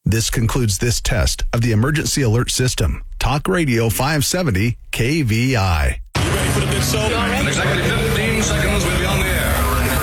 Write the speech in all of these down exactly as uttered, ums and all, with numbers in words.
This concludes this test of the emergency alert system. Talk Radio five seventy K V I. You ready for the big show? In exactly fifteen seconds, we'll be on the air.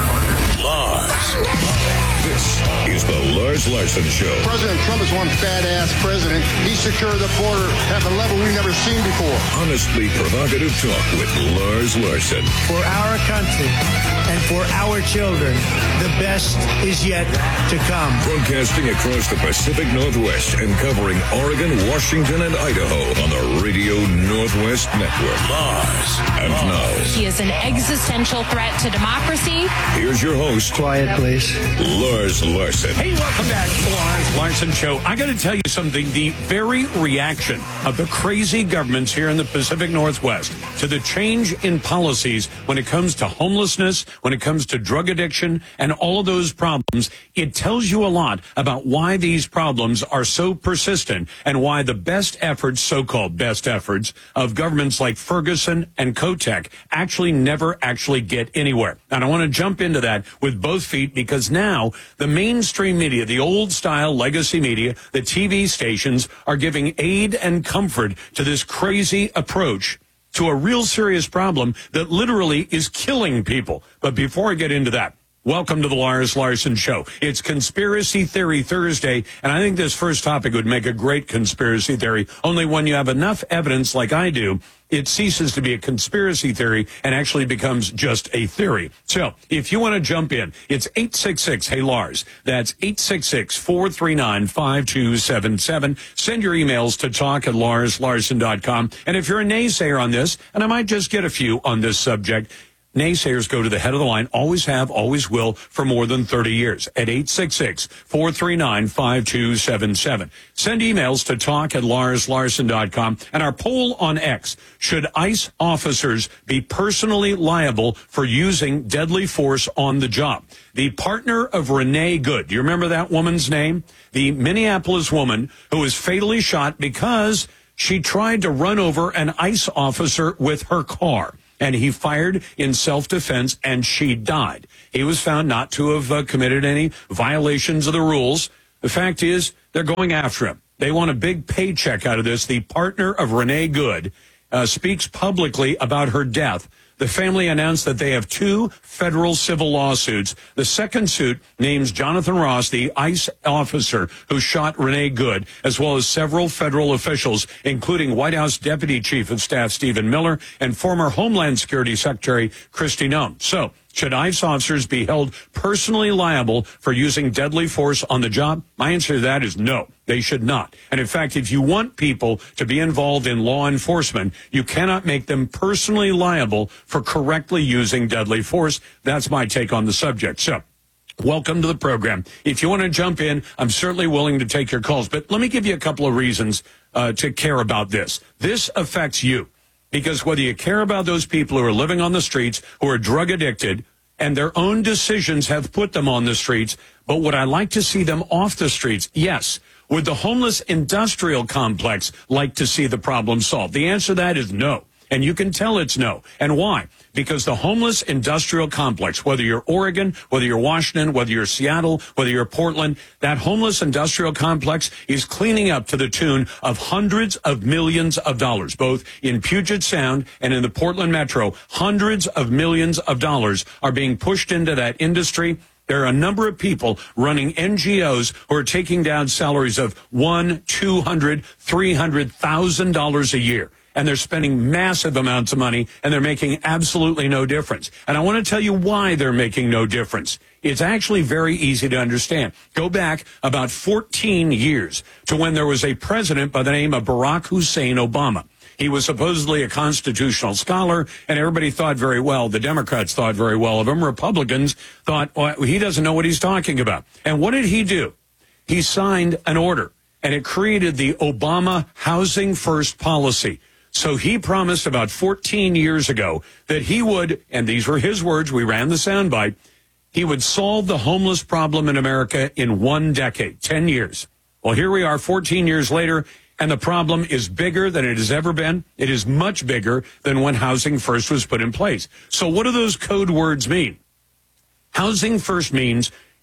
Lars. This is the Lars Larson Show. President Trump is one badass president. He secured the border at a level we've never seen before. Honestly provocative talk with Lars Larson. For our country and for our children, the best is yet to come. Broadcasting across the Pacific Northwest and covering Oregon, Washington, and Idaho on the Radio Northwest Network. Lars. And now, He is an existential threat to democracy. here's your host, Quiet, please. Lars Larson. Hey, welcome back to the Lars Larson Show. I got to tell you something. The very reaction of the crazy governments here in the Pacific Northwest to the change in policies when it comes to homelessness, when it comes to drug addiction, and all of those problems, it tells you a lot about why these problems are so persistent and why the best efforts, so-called best efforts, of governments like Ferguson and Kotek actually never actually get anywhere. And I want to jump into that with both feet because now the mainstream media, the old-style legacy media, the T V stations are giving aid and comfort to this crazy approach to a real serious problem that literally is killing people. But before I get into that, welcome to the Lars Larson Show. It's Conspiracy Theory Thursday, and I think this first topic would make a great conspiracy theory. Only when you have enough evidence like I do, it ceases to be a conspiracy theory and actually becomes just a theory. So if you want to jump in, it's eight six six, hey Lars. That's eight six six, four three nine, five two seven seven. Send your emails to talk at lars larson dot com. And if you're a naysayer on this, and I might just get a few on this subject, naysayers go to the head of the line, always have, always will, for more than thirty years, at eight six six, four three nine, five two seven seven. Send emails to talk at lars larson dot com. And our poll on X, should ICE officers be personally liable for using deadly force on the job? The partner of Renee Good, do you remember that woman's name? The Minneapolis woman who was fatally shot because she tried to run over an ICE officer with her car. And he fired in self-defense, and she died. He was found not to have uh, committed any violations of the rules. The fact is, they're going after him. They want a big paycheck out of this. The partner of Renee Good uh, speaks publicly about her death. The family announced that they have two federal civil lawsuits. The second suit names Jonathan Ross, the ICE officer who shot Renee Good, as well as several federal officials, including White House Deputy Chief of Staff Stephen Miller and former Homeland Security Secretary Kristi Noem. So, should ICE officers be held personally liable for using deadly force on the job? My answer to that is no, they should not. And in fact, if you want people to be involved in law enforcement, you cannot make them personally liable for correctly using deadly force. That's my take on the subject. So, welcome to the program. If you want to jump in, I'm certainly willing to take your calls. But let me give you a couple of reasons uh, to care about this. This affects you. Because whether you care about those people who are living on the streets, who are drug addicted, and their own decisions have put them on the streets, but would I like to see them off the streets? Yes. Would the homeless industrial complex like to see the problem solved? The answer to that is no. And you can tell it's no. And why? Because the homeless industrial complex, whether you're Oregon, whether you're Washington, whether you're Seattle, whether you're Portland, that homeless industrial complex is cleaning up to the tune of hundreds of millions of dollars, both in Puget Sound and in the Portland metro. Hundreds of millions of dollars are being pushed into that industry. There are a number of people running N G Os who are taking down salaries of one, two hundred, three hundred thousand dollars a year. And they're spending massive amounts of money, and they're making absolutely no difference. And I want to tell you why they're making no difference. It's actually very easy to understand. Go back about fourteen years to when there was a president by the name of Barack Hussein Obama. He was supposedly a constitutional scholar, and everybody thought very well. The Democrats thought very well of him. Republicans thought, well, he doesn't know what he's talking about. And what did he do? He signed an order, and it created the Obama Housing First policy. So he promised about fourteen years ago that he would, and these were his words, we ran the soundbite, he would solve the homeless problem in America in one decade, ten years. Well, here we are fourteen years later, and the problem is bigger than it has ever been. It is much bigger than when Housing First was put in place. So what do those code words mean? Housing First means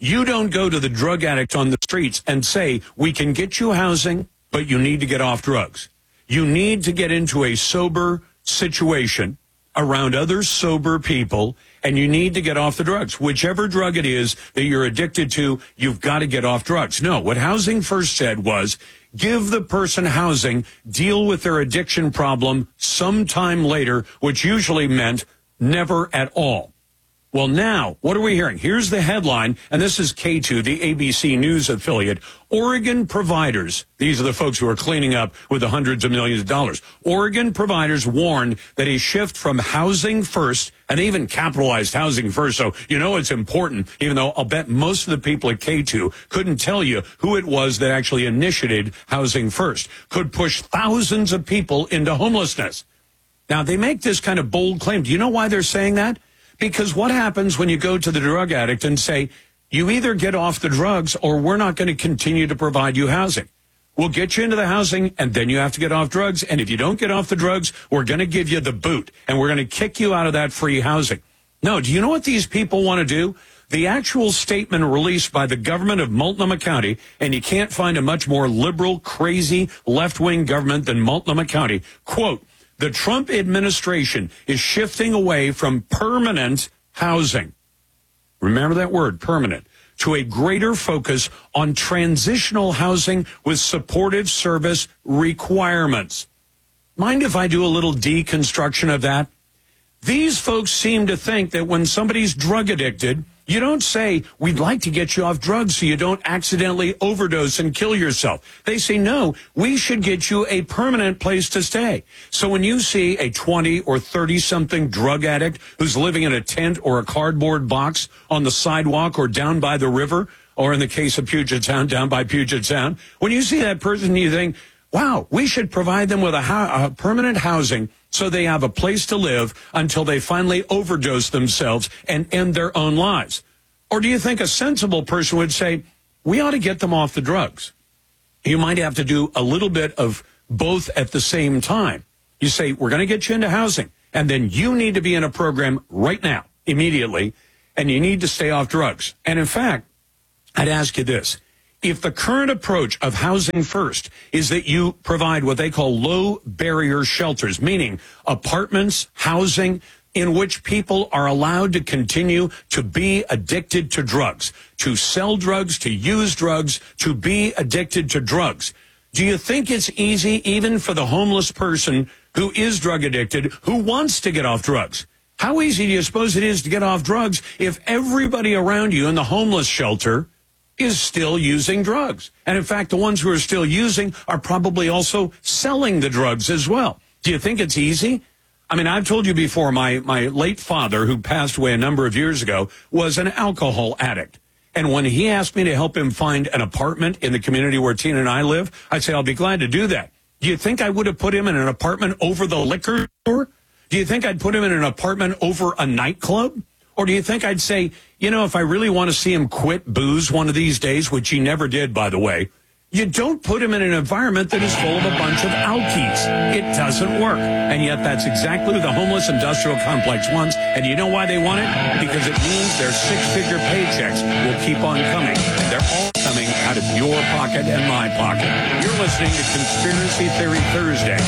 You don't go to the drug addict on the streets and say, we can get you housing, but you need to get off drugs. You need to get into a sober situation around other sober people, and you need to get off the drugs. Whichever drug it is that you're addicted to, you've got to get off drugs. No, what Housing First said was, give the person housing, deal with their addiction problem sometime later, which usually meant never at all. Well, now, what are we hearing? Here's the headline, and this is K two, the A B C News affiliate. Oregon providers, these are the folks who are cleaning up with the hundreds of millions of dollars. Oregon providers warned that a shift from Housing First, and they even capitalized Housing First, so you know it's important, even though I'll bet most of the people at K two couldn't tell you who it was that actually initiated Housing First, could push thousands of people into homelessness. Now, they make this kind of bold claim. Do you know why they're saying that? Because what happens when you go to the drug addict and say, you either get off the drugs or we're not going to continue to provide you housing. We'll get you into the housing and then you have to get off drugs. And if you don't get off the drugs, we're going to give you the boot and we're going to kick you out of that free housing. No, do you know what these people want to do? The actual statement released by the government of Multnomah County, and you can't find a much more liberal, crazy, left-wing government than Multnomah County, quote, the Trump administration is shifting away from permanent housing. Remember that word, permanent, to a greater focus on transitional housing with supportive service requirements. Mind if I do a little deconstruction of that? These folks seem to think that when somebody's drug addicted, you don't say, we'd like to get you off drugs so you don't accidentally overdose and kill yourself. They say, no, we should get you a permanent place to stay. So when you see a twenty or thirty-something drug addict who's living in a tent or a cardboard box on the sidewalk or down by the river, or in the case of Puget Sound, down by Puget Sound, when you see that person, you think, wow, we should provide them with a, ho- a permanent housing so they have a place to live until they finally overdose themselves and end their own lives. Or do you think a sensible person would say, we ought to get them off the drugs? You might have to do a little bit of both at the same time. You say, we're going to get you into housing, and then you need to be in a program right now, immediately, and you need to stay off drugs. And in fact, I'd ask you this. If the current approach of Housing First is that you provide what they call low barrier shelters, meaning apartments, housing in which people are allowed to continue to be addicted to drugs, to sell drugs, to use drugs, to be addicted to drugs. Do you think it's easy even for the homeless person who is drug addicted, who wants to get off drugs? How easy do you suppose it is to get off drugs if everybody around you in the homeless shelter is still using drugs? And in fact, the ones who are still using are probably also selling the drugs as well. Do you think it's easy? I mean, I've told you before, my, my late father, who passed away a number of years ago, was an alcohol addict. And when he asked me to help him find an apartment in the community where Tina and I live, I'd say, I'll be glad to do that. Do you think I would have put him in an apartment over the liquor store? Do you think I'd put him in an apartment over a nightclub? Or do you think I'd say, you know, if I really want to see him quit booze one of these days, which he never did, by the way, you don't put him in an environment that is full of a bunch of alkies. It doesn't work. And yet that's exactly what the homeless industrial complex wants. And you know why they want it? Because it means their six-figure paychecks will keep on coming. And they're all coming out of your pocket and my pocket. You're listening to Conspiracy Theory Thursday.